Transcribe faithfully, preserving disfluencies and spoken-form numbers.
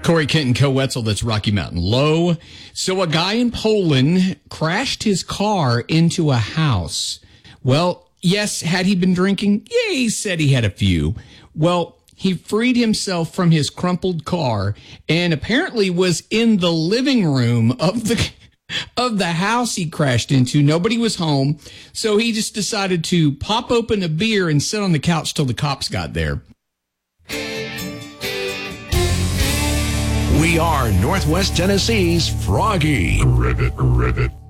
Corey Kent and Co. Wetzel, that's Rocky Mountain Low. So a guy in Poland crashed his car into a house. Well, yes, had he been drinking? Yeah, he said he had a few. Well, he freed himself from his crumpled car and apparently was in the living room of the of the house he crashed into. Nobody was home, so he just decided to pop open a beer and sit on the couch till the cops got there. We are Northwest Tennessee's Froggy. Ribbit, ribbit.